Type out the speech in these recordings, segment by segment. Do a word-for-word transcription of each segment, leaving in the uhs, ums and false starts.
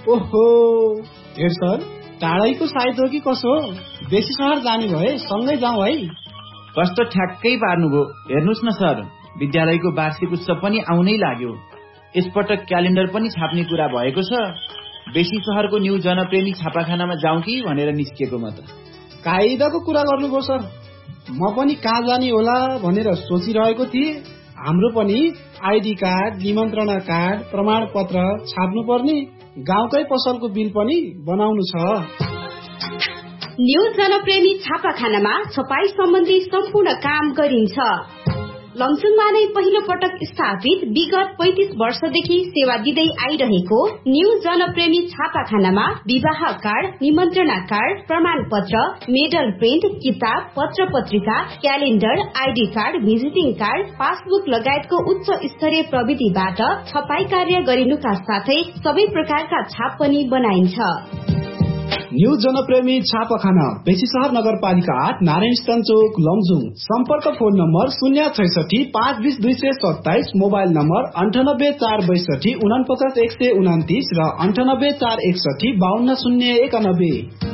ओहो हेर सर, टाढैको साइत हो कि कसो? बेसी सहर जाने भए सँगै जाउँ है। कस्तो ठ्याक्कै पार्नुभयो। हेर्नुहोस् न सर, विद्यालयको वार्षिक उत्सव पनि आउनै लाग्यो। यसपटक क्यालेन्डर पनि छाप्ने कुरा भएको छ। बेसी सहरको न्यू जनप्रेमी छापाखानामा जाउँ कि भनेर निस्किएको म त। कायदाको कुरा गर्नुभयो सर। म पनि कहाँ जाने होला भनेर सोचिरहेको थिएँ। हाम्रो पनि आइडी कार्ड, निमन्त्रणा कार्ड, प्रमाण पत्र छाप्नु पर्ने, गाउँकै पसलको बिल पनि बनाउनु छ। न्यू जनप्रेमी छापाखानामा छपाई सम्बन्धी सम्पूर्ण काम गरिन्छ। लमजुङमा नै पहिलो पटक स्थापित विगत पैंतीस वर्षदेखि सेवा दिँदै आइरहेको न्यू जनप्रेमी छापाखानामा विवाह कार्ड, निमन्त्रणा कार्ड, प्रमाण पत्र, मेडल प्रिन्ट, किताब, पत्र पत्रिका, calendar, ID card, visiting card, passbook लगायतको उच्च स्तरीय प्रविधिबाट छपाई कार्य गरिनुका साथै सबै प्रकारका छाप पनि बनाइन्छ। न्यू जनप्रेमी छापाखाना बेसी सहर नगरपालिका आठ, नारायण स्थान चोक, लमजुङ। सम्पर्क फोन नम्बर शून्य छैसठी पाँच बिस दुई सय सत्ताइस, मोबाइल नम्बर अन्ठानब्बे चार बैसठी उनापचास एक सय उनातिस र अन्ठानब्बे चार एकसठी बाहन्न शून्य एकानब्बे।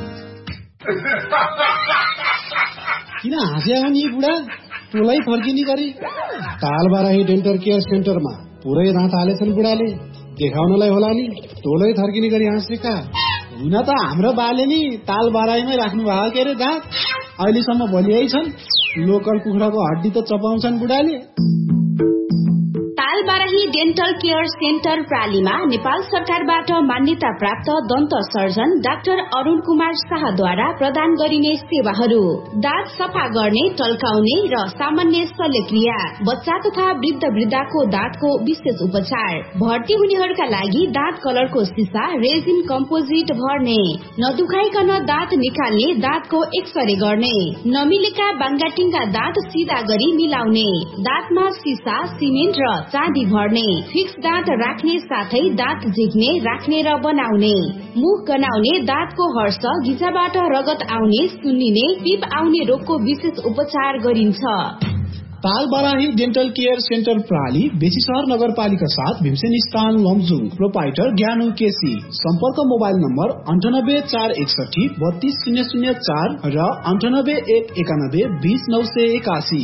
किन हाँस्या हो नि बुढा? टोलै फर्किने गरी तालबाराही डेन्टल केयर सेन्टरमा पुरै दाँत हालेछन् बुढाले। देखाउनलाई होला नि, टोलै फर्किने गरी हाँसेका। हुन त हाम्रो बाले नि ताल बाराईमै राख्नु भएको के अरे दाँत, अहिलेसम्म भलियै छन्। लोकल कुखुराको हड्डी त चपाउँछन् बुढाले। तालबाराही डेन्टल केयर सेन्टर प्रालीमा नेपाल सरकारबाट मान्यता प्राप्त दन्त सर्जन डाक्टर अरुण कुमार शाहद्वारा प्रदान गरिने सेवाहरू: दाँत सफा गर्ने, टल्काउने र सामान्य शल्यक्रिया, बच्चा तथा वृद्ध वृद्धाको दाँतको विशेष उपचार, भर्ती हुनेहरूका लागि दाँत कलरको सिसा रेजिन कम्पोजिट भर्ने, नदुखाइकन दाँत निकाल्ने, दाँतको एक्सरे गर्ने, नमिलेका बाङ्गाटिङका दाँत सिधा गरी मिलाउने, दाँतमा सिसा, सिमेन्ट र चाँदी भर्ने, फिक्स दाँत राख्ने साथै दाँत झिक्ने, राख्ने र बनाउने, मुख गनाउने, दाँतको हर्ष, गिजाबाट रगत आउने, सुन्निने, पिप आउने रोगको विशेष उपचार गरिन्छ। तालबाराही डेन्टल केयर सेन्टर प्राली बेसी सहर नगरपालिका साथ, भीमसेन स्थान, लमजुङ। प्रोपाइटर ज्ञानु केसी। सम्पर्क मोबाइल नम्बर अन्ठानब्बे चार एकसठी बत्तीस शून्य शून्य चार र अन्ठानब्बे एक एकानब्बे बीस नौ सय एकासी।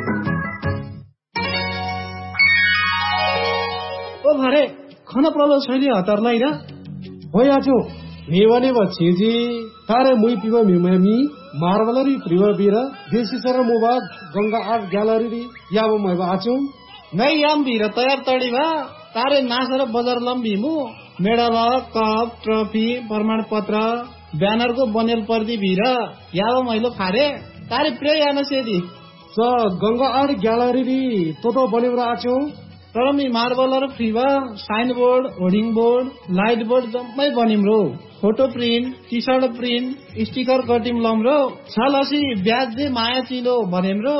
ओ भरे खन प्रलो छैन हतारलाई र होयाचो मेवने बच्चेजी तारे मुई पिवा मिमी मार्बलरी प्रिवा बिरा देसी sir mobile Ganga art gallery याबो मै आचो नै याम बिरा तयार तडी भा तारे नासर बजार लम्बी मु मेडल, कप, ट्रफी, प्रमाण पत्र, ब्यानर को बनेल पर्दी बिरा याबो मैलो खारे तारे प्रिय याना सेदी स गंगा आर्ट ग्यालरी तो तो बनेर आचो। तर me मार्बलर फ्रीवा sign board, hoarding board, light board जम्मै बनिम्रो। Photo print, T short print, sticker cutting लम्रो छलसी ब्याज दे माया चिलो बनेम्रो।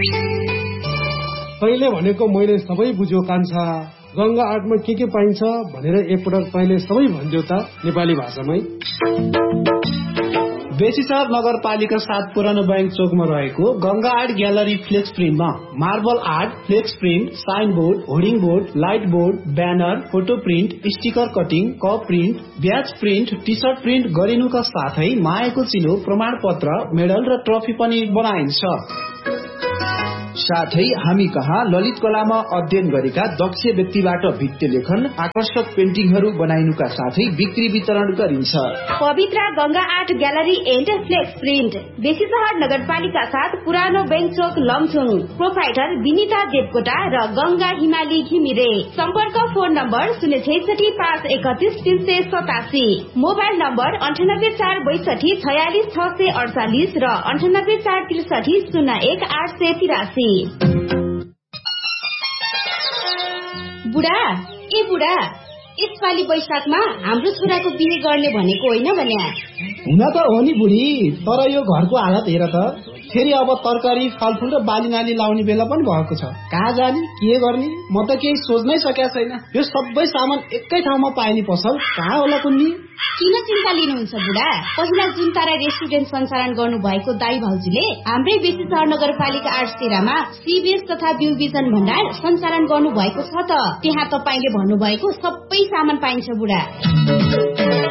पहिले भनेको मैले सबै बुझ्यो कान्छा। गंगा आर्टमा के के पाइन्छ भनेर एकपटक पहिले सबै भन्दियो त नेपाली भाषामै। बेसी सहर नगरपालिका सात पुरानो बैंक चोकमा रहेको Ganga art gallery flex प्रिन्टमा marble art, flex print, sign board, hoarding board, light board, banner, photo print, sticker cutting, cup print, ब्याज प्रिन्ट, टी सर्ट प्रिन्ट गरिनुका साथै मायाको चिलो, प्रमाण पत्र, मेडल र ट्रफी पनि बनाइन्छ। साथै हामी कहाँ ललित कलामा अध्ययन गरेका दक्ष व्यक्तिबाट भित्ते लेखन, आकर्षक पेन्टिङहरू बनाइनुका साथै बिक्री वितरण गरिन्छ। पवित्र Ganga art gallery and flex print बेसी सहर नगरपालिका साथ पुरानो बैंक चोक, लमजुङ। प्रोपाइटर विनिता देवकोटा र गंगा हिमाली घिमिरे। सम्पर्क फोन नम्बर शून्य छैसठी पाँच एकतिस तीन सय सतासी, मोबाइल नम्बर अन्ठानब्बे चार बैसठी छयालिस छ सय अडचालिस र अन्ठानब्बे चार त्रिसठी शून्य एक आठ सय तिरासी। बुढा ए बुढा, यसपालि वैशाखमा हाम्रो छोराको बिहे गर्ने भनेको होइन भन्या। हुन त हो नि बुढी, तर यो घरको हालत हेर त। फेरि अब तरकारी, फलफुल र बाली नाली लाउने बेला पनि भएको छ। कहाँ जाने, के गर्ने, म त केही सोच्नै सकेको छैन। यो सबै सामान एकै ठाउँमा पाइने पसल कहाँ होला कुन्नी? किन चिन्ता लिनुहुन्छ बुढा? पहिला जुन तारा रेस्टुरेन्ट सञ्चालन गर्नु भएको दाई भाउजूले हाम्रै बेसी सहर नगरपालिका आठ तेह्रमा सीबीएस तथा बिउ बिजन भण्डार सञ्चालन गर्नु भएको छ त। त्यहाँ तपाईँले भन्नुभएको सबै सामान पाइन्छ बुढा।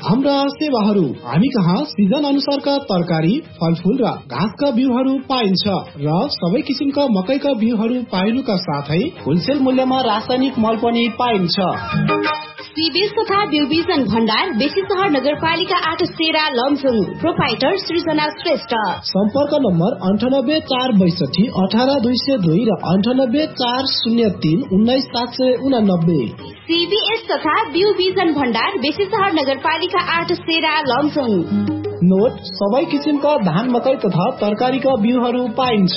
हाम्रा सेवाहरू हामी कहाँ सिजन अनुसारका तरकारी, फलफूल र घाँसका बिउहरू पाइन्छ र सबै किसिमका मकैका बिउहरू पाइनुका साथै होलसेल मूल्यमा रासायनिक मल पनि पाइन्छ। सीबीएस तथा बिउबिजन भण्डार बेसी सहर नगरपालिका आठ सेरा लमजुङ। प्रोपाइटर सृजना श्रेष्ठ। सम्पर्क नम्बर अन्ठानब्बे चार बैसठी अठार दुई सय दुई र अन्ठानब्बे चार शून्य तीन उन्नाइस सात सय उनानब्बे। सीबीएस तथा बिउबिजन भण्डार बेसी सहर नगरपालिका आठ सेरा लमजुङ। नोट सबै किसिमका धान, मकै तथा तरकारीका बिउहरू पाइन्छ।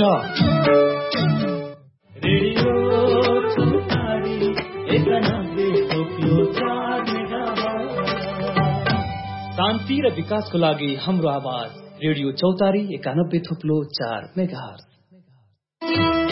शान्ति र विकासको लागि हाम्रो आवाज रेडियो चौतारी एकानब्बे थुप्लो चार मेगाहर्ज।